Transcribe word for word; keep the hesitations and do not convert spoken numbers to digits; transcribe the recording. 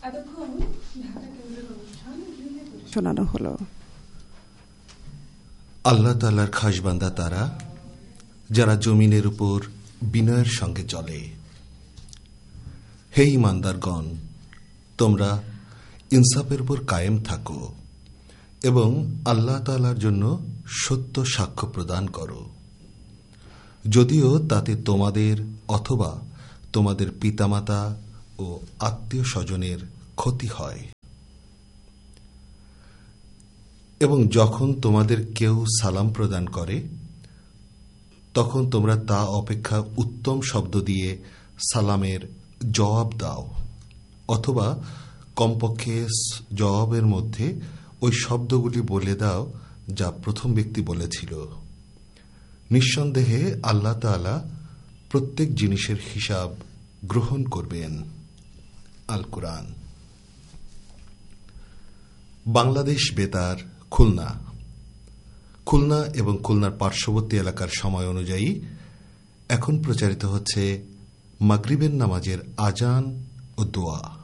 শোনানো হলো। আল্লাহ তাআলার খাস বান্দা তারা যারা জমিনের উপর বিনয়ের সঙ্গে চলে। হে ঈমানদারগণ, তোমরা ইনসাফের উপর কায়েম থাকো এবং আল্লাহ তাআলার জন্য সত্য সাক্ষ্য প্রদান করো, যদিও তাতে তোমাদের অথবা তোমাদের পিতামাতা ও আত্মীয় স্বজনের ক্ষতি হয়। এবং যখন তোমাদের কেউ সালাম প্রদান করে তখন তোমরা তা অপেক্ষা উত্তম শব্দ দিয়ে সালামের জবাব দাও, অথবা কমপক্ষে জবাবের মধ্যে ওই শব্দগুলি বলে দাও যা প্রথম ব্যক্তি বলেছিল। নিঃসন্দেহে আল্লাহ তাআলা প্রত্যেক জিনিসের হিসাব গ্রহণ করবেন। আল কুরআন। বাংলাদেশ বেতার, খুলনা। খুলনা এবং খুলনার পার্শ্ববর্তী এলাকার সময় অনুযায়ী এখন প্রচারিত হচ্ছে মাগরিবের নামাজের আজান ও দোয়া।